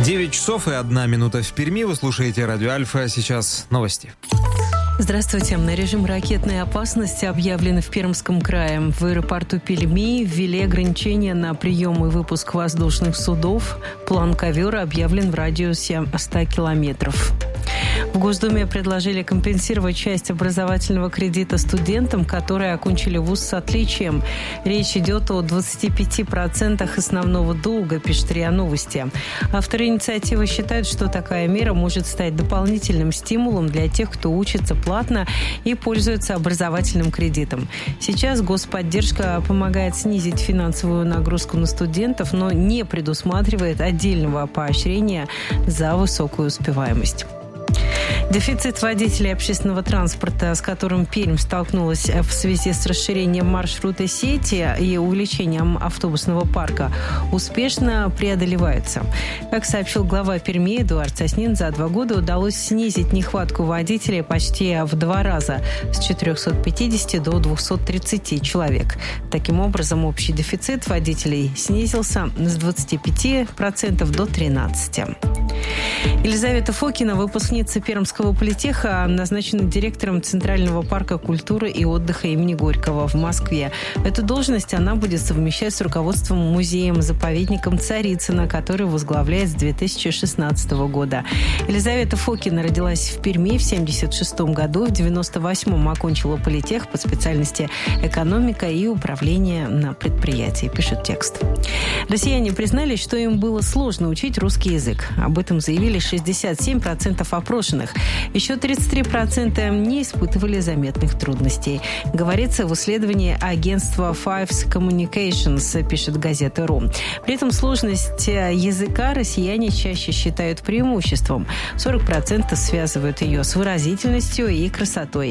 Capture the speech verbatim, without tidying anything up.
девять часов и одна минута в Перми. Вы слушаете радио Альфа. Сейчас новости. Здравствуйте. Режим ракетной опасности объявлен в Пермском крае. В аэропорту Перми ввели ограничения на прием и выпуск воздушных судов. План ковера объявлен в радиусе ста километров. В Госдуме предложили компенсировать часть образовательного кредита студентам, которые окончили вуз с отличием. Речь идет о двадцати пяти процентах основного долга, пишет РИА Новости. Авторы инициативы считают, что такая мера может стать дополнительным стимулом для тех, кто учится платно и пользуется образовательным кредитом. Сейчас господдержка помогает снизить финансовую нагрузку на студентов, но не предусматривает отдельного поощрения за высокую успеваемость. Дефицит водителей общественного транспорта, с которым Пермь столкнулась в связи с расширением маршрута сети и увеличением автобусного парка, успешно преодолевается. Как сообщил глава Перми Эдуард Соснин, за два года удалось снизить нехватку водителей почти в два раза – с четырехсот пятидесяти до двухсот тридцати человек. Таким образом, общий дефицит водителей снизился с двадцати пяти процентов до тринадцати процентов. Елизавета Фокина, выпускница Пермского политеха, назначена директором Центрального парка культуры и отдыха имени Горького в Москве. Эту должность она будет совмещать с руководством музеем-заповедником Царицына, который возглавляет с две тысячи шестнадцатого года. Елизавета Фокина родилась в Перми в семьдесят шестом году, в девяносто восьмом окончила политех по специальности экономика и управление на предприятии, пишет текст. Россияне признались, что им было сложно учить русский язык. Об этом заявили шестьдесят семь процентов опрошенных. Еще тридцать три процента не испытывали заметных трудностей. Говорится в исследовании агентства Fives Communications, пишет газета РУ. При этом сложность языка россияне чаще считают преимуществом. сорок процентов связывают ее с выразительностью и красотой.